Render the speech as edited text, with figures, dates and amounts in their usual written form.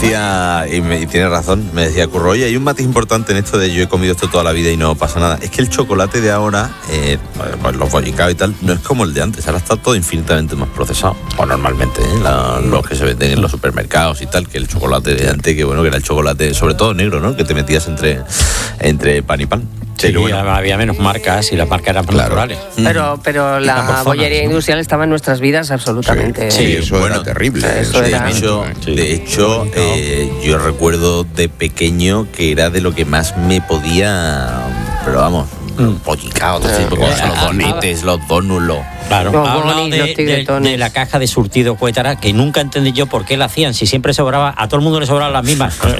decía, y tiene razón, me decía Curro, oye, hay un matiz importante en esto de yo he comido esto toda la vida y no pasa nada. Es que el chocolate de ahora, pues los bollicaos y tal, no es como el de antes. Ahora está todo infinitamente más procesado. O normalmente, los que se venden en los supermercados y tal, que el chocolate de antes, que bueno, que era el chocolate, sobre todo negro, ¿no? Que te metías entre pan y pan. Sí, bueno, había menos marcas y las marcas eran naturales. Pero la bollería industrial estaba en nuestras vidas absolutamente. Sí, eso era terrible. De hecho, yo recuerdo de pequeño que era de lo que más me podía, pero vamos, pollicao, los donetes, los donuts. Claro, hablado de la caja de surtido Cuétara, que nunca entendí yo por qué la hacían, si siempre sobraba, a todo el mundo le sobraban las mismas.